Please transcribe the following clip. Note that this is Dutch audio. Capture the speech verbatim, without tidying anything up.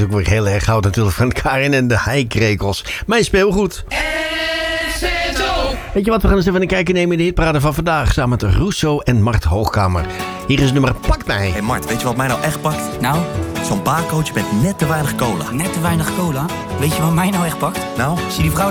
is ook weer heel erg goud natuurlijk van Karin en de Heikrekels. Mijn speelgoed. Weet je wat, we gaan eens even een kijkje nemen in de hitparade van vandaag. Samen met Russo en Mart Hoogkamer. Hier is het nummer Pak mij. Hé hey Mart, weet je wat mij nou echt pakt? Nou? Zo'n baarcoach met net te weinig cola. Net te weinig cola? Weet je wat mij nou echt pakt? Nou? Zie die vrouw